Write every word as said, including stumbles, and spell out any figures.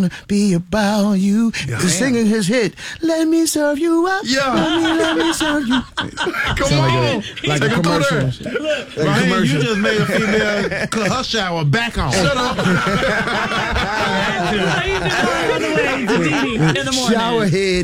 wanna be about you. Yeah. He's singing his hit, Let Me Serve You Up. Yeah. Let me, let me serve you. Come Sound on. like a, like a commercial. Look, Like a Raheem, commercial. you just made a female cut her shower back on. Shut up. How you doing on the way to Didi in the morning? Shower head.